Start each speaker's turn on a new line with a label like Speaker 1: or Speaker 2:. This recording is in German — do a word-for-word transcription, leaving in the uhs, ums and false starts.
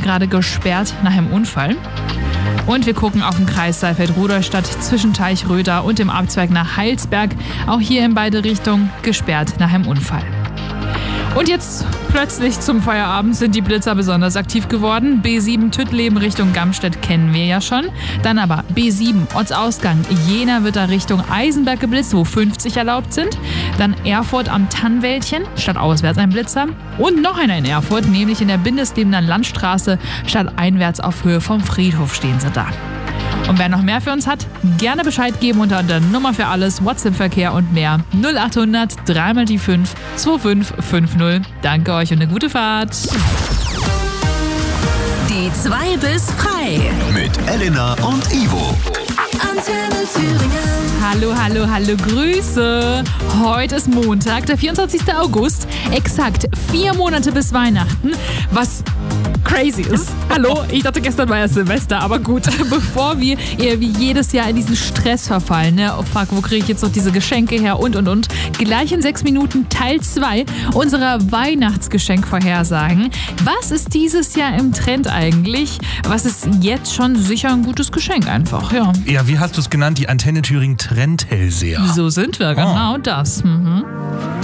Speaker 1: gerade gesperrt nach einem Unfall. Und wir gucken auf den Kreis Saalfeld-Rudolstadt zwischen Teichröder und dem Abzweig nach Heilsberg. Auch hier in beide Richtungen gesperrt nach einem Unfall. Und jetzt plötzlich zum Feierabend sind die Blitzer besonders aktiv geworden. B sieben Tüttleben Richtung Gamstedt kennen wir ja schon. Dann aber B sieben Ortsausgang Jena wird da Richtung Eisenberg geblitzt, wo fünfzig erlaubt sind. Dann Erfurt am Tannwäldchen, stadtauswärts ein Blitzer. Und noch einer in Erfurt, nämlich in der Bindeslebener Landstraße, stadteinwärts auf Höhe vom Friedhof stehen sie da. Und wer noch mehr für uns hat, gerne Bescheid geben unter der Nummer für alles, WhatsApp-Verkehr und mehr null acht hundert drei mal die fünf zwei fünf fünf null. Danke euch und eine gute Fahrt.
Speaker 2: Die zwei bis frei.
Speaker 3: Mit Elena und Ivo.
Speaker 2: Antenne Thüringen.
Speaker 1: Hallo, hallo, hallo, Grüße. Heute ist Montag, der vierundzwanzigster August. Exakt vier Monate bis Weihnachten. Was crazy ist. Hallo, ich dachte gestern war ja Silvester, aber gut. Bevor wir eher wie jedes Jahr in diesen Stress verfallen, ne? Oh fuck, wo kriege ich jetzt noch diese Geschenke her und und und. Gleich in sechs Minuten Teil zwei unserer Weihnachtsgeschenkvorhersagen. Was ist dieses Jahr im Trend eigentlich? Was ist jetzt schon sicher ein gutes Geschenk einfach, ja.
Speaker 4: Ja, wie hast du es genannt? Die Antenne Thüringen Trendhellseher.
Speaker 1: So sind wir, genau das. Mhm.